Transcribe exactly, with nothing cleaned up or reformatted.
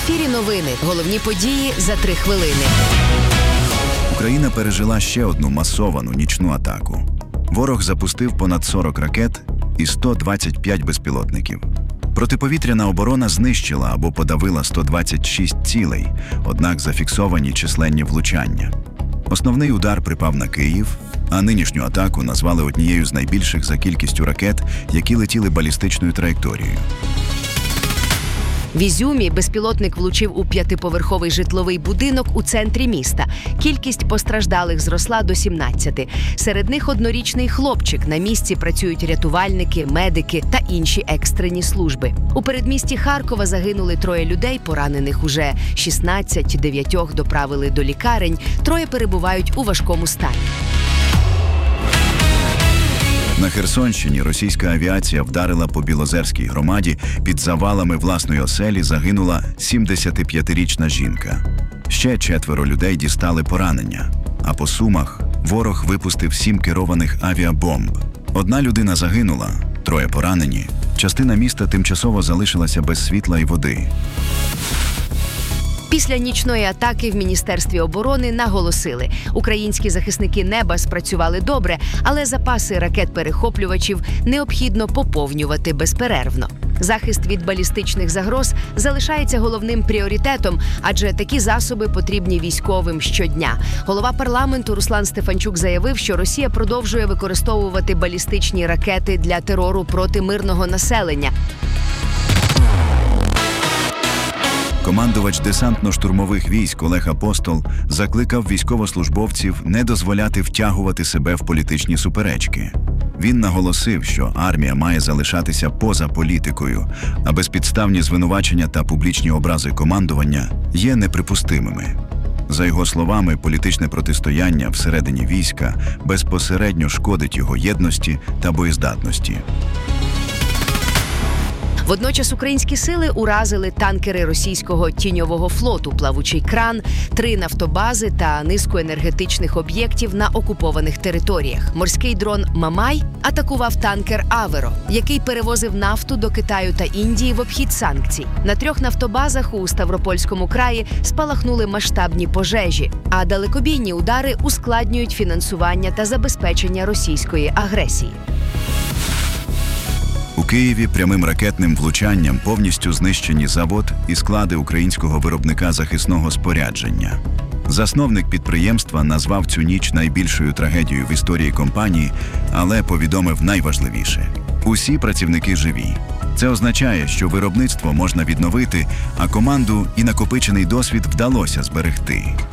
ефірі новини. Головні події за три хвилини. Україна пережила ще одну масовану нічну атаку. Ворог запустив понад сорок ракет і сто двадцять п'ять безпілотників. Протиповітряна оборона знищила або подавила сто двадцять шість цілей, однак зафіксовані численні влучання. Основний удар припав на Київ, а нинішню атаку назвали однією з найбільших за кількістю ракет, які летіли балістичною траєкторією. В Ізюмі безпілотник влучив у п'ятиповерховий житловий будинок у центрі міста. Кількість постраждалих зросла до сімнадцяти. Серед них однорічний хлопчик. На місці працюють рятувальники, медики та інші екстрені служби. У передмісті Харкова загинули троє людей, поранених уже шістнадцять, дев'ятьох доправили до лікарень, троє перебувають у важкому стані. На Херсонщині російська авіація вдарила по Білозерській громаді. Під завалами власної оселі загинула сімдесятип'ятирічна жінка. Ще четверо людей дістали поранення. А по Сумах ворог випустив сім керованих авіабомб. Одна людина загинула, троє поранені. Частина міста тимчасово залишилася без світла і води. Після нічної атаки в Міністерстві оборони наголосили, українські захисники неба спрацювали добре, але запаси ракет-перехоплювачів необхідно поповнювати безперервно. Захист від балістичних загроз залишається головним пріоритетом, адже такі засоби потрібні військовим щодня. Голова парламенту Руслан Стефанчук заявив, що Росія продовжує використовувати балістичні ракети для терору проти мирного населення. Командувач десантно-штурмових військ Олег Апостол закликав військовослужбовців не дозволяти втягувати себе в політичні суперечки. Він наголосив, що армія має залишатися поза політикою, а безпідставні звинувачення та публічні образи командування є неприпустимими. За його словами, політичне протистояння всередині війська безпосередньо шкодить його єдності та боєздатності. Водночас українські сили уразили танкери російського тіньового флоту, плавучий кран, три нафтобази та низку енергетичних об'єктів на окупованих територіях. Морський дрон «Мамай» атакував танкер «Аверо», який перевозив нафту до Китаю та Індії в обхід санкцій. На трьох нафтобазах у Ставропольському краї спалахнули масштабні пожежі, а далекобійні удари ускладнюють фінансування та забезпечення російської агресії. У Києві прямим ракетним влучанням повністю знищені завод і склади українського виробника захисного спорядження. Засновник підприємства назвав цю ніч найбільшою трагедією в історії компанії, але повідомив найважливіше – усі працівники живі. Це означає, що виробництво можна відновити, а команду і накопичений досвід вдалося зберегти.